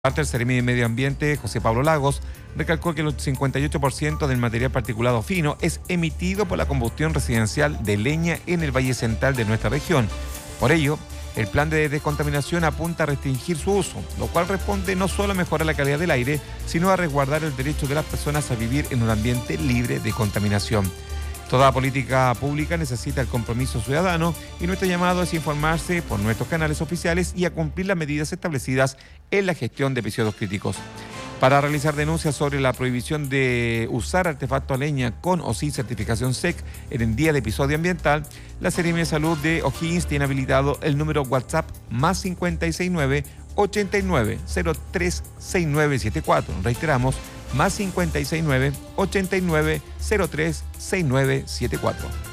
Parte del Seremi de Medio Ambiente, José Pablo Lagos, recalcó que el 58% del material particulado fino es emitido por la combustión residencial de leña en el Valle Central de nuestra región. Por ello, el plan de descontaminación apunta a restringir su uso, lo cual responde no solo a mejorar la calidad del aire, sino a resguardar el derecho de las personas a vivir en un ambiente libre de contaminación. Toda política pública necesita el compromiso ciudadano y nuestro llamado es informarse por nuestros canales oficiales y a cumplir las medidas establecidas en la gestión de episodios críticos. Para realizar denuncias sobre la prohibición de usar artefactos a leña con o sin certificación SEC en el día de episodio ambiental, la Seremi de Salud de O'Higgins tiene habilitado el número WhatsApp más 569 89 03 6974. Reiteramos, más 569 89 03 6974.